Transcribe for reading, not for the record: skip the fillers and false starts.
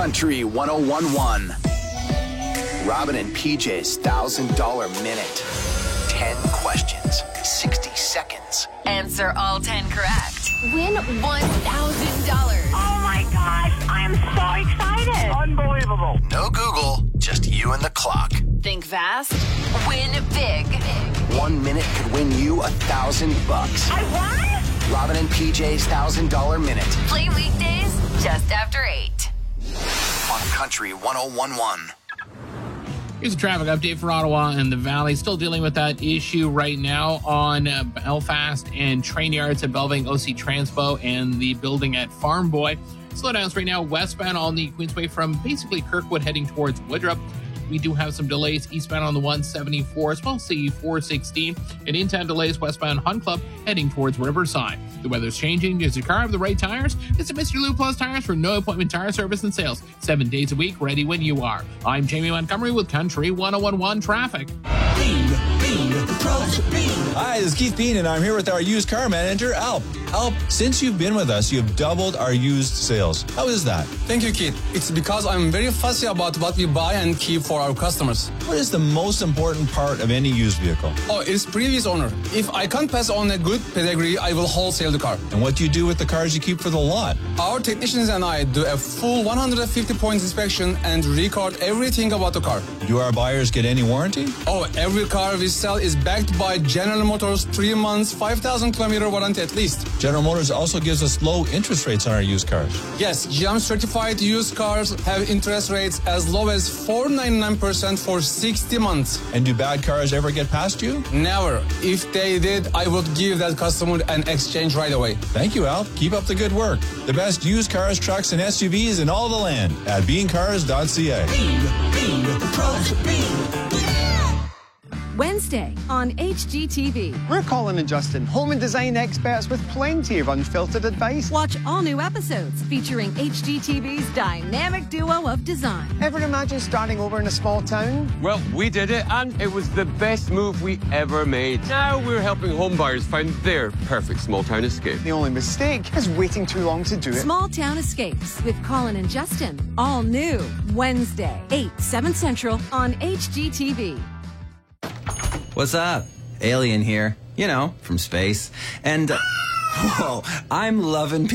Country 101.1. Robin and PJ's $1,000 minute. 10 questions, 60 seconds. Answer all 10 correct. Win $1,000. Oh my gosh, I am so excited. Unbelievable. No Google, just you and the clock. Think fast, win big. 1 minute could win you $1,000. I won? Robin and PJ's $1,000 minute. Play weekdays just after 8. On Country 101.1. Here's a traffic update for Ottawa and the Valley. Still dealing with that issue right now on Belfast and train yards at Belving OC Transpo and the building at Farm Boy. Slowdowns right now westbound on the Queensway from basically Kirkwood heading towards Woodruff. We do have some delays eastbound on the 174 as well as the 416 and in-town delays westbound Hunt Club heading towards Riverside. The weather's changing. Does your car have the right tires? Visit Mr. Lou Plus Tires for no appointment tire service and sales. 7 days a week, ready when you are. I'm Jamie Montgomery with Country 101.1 Traffic. Hi, this is Keith Bean, and I'm here with our used car manager, Alp. Alp, since you've been with us, you've doubled our used sales. How is that? Thank you, Keith. It's because I'm very fussy about what we buy and keep for our customers. What is the most important part of any used vehicle? Oh, it's previous owner. If I can't pass on a good pedigree, I will wholesale the car. And what do you do with the cars you keep for the lot? Our technicians and I do a full 150 points inspection and record everything about the car. Do our buyers get any warranty? Oh, every car we sell is backed by General Motors 3 months, 5,000 kilometer warranty at least. General Motors also gives us low interest rates on our used cars. Yes, GM certified used cars have interest rates as low as 4.99% for 60 months. And do bad cars ever get past you? Never. If they did, I would give that customer an exchange right away. Thank you, Alp. Keep up the good work. The best used cars, trucks, and SUVs in all the land at beancars.ca. Wednesday on HGTV. We're Colin and Justin, home and design experts with plenty of unfiltered advice. Watch all new episodes featuring HGTV's dynamic duo of design. Ever imagine starting over in a small town? Well, we did it, and it was the best move we ever made. Now we're helping home buyers find their perfect small town escape. The only mistake is waiting too long to do it. Small Town Escapes with Colin and Justin. All new Wednesday, 8, 7 Central on HGTV. What's up? Alien here. You know, from space. And, whoa, I'm loving